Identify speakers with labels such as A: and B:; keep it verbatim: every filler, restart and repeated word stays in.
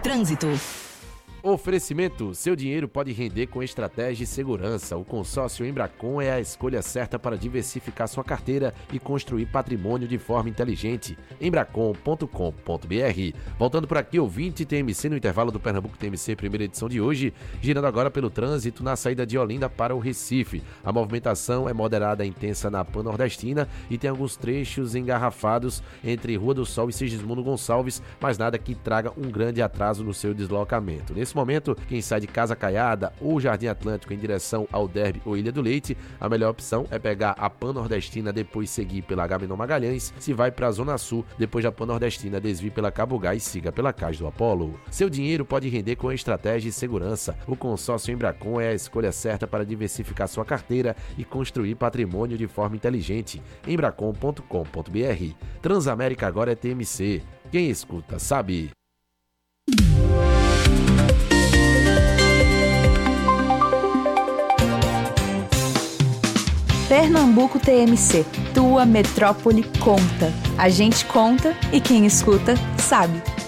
A: Trânsito.
B: Oferecimento, seu dinheiro pode render com estratégia e segurança. O consórcio Embracon é a escolha certa para diversificar sua carteira e construir patrimônio de forma inteligente. embracon ponto com ponto b r. Voltando por aqui, ouvinte T M C no intervalo do Pernambuco T M C, primeira edição de hoje, girando agora pelo trânsito na saída de Olinda para o Recife. A movimentação é moderada e intensa na Pan-Nordestina e tem alguns trechos engarrafados entre Rua do Sol e Sigismundo Gonçalves, mas nada que traga um grande atraso no seu deslocamento. Nesse momento, quem sai de Casa Caiada ou Jardim Atlântico em direção ao Derby ou Ilha do Leite, a melhor opção é pegar a Pan-Nordestina, depois seguir pela Agamenon Magalhães. Se vai para a Zona Sul, depois da Pan-Nordestina, desvie pela Cabugá e siga pela Cais do Apolo. Seu dinheiro pode render com estratégia e segurança. O consórcio Embracon é a escolha certa para diversificar sua carteira e construir patrimônio de forma inteligente. embracon ponto com ponto b r. Transamérica agora é T M C. Quem escuta sabe.
C: Pernambuco T M C, tua metrópole conta. A gente conta e quem escuta sabe.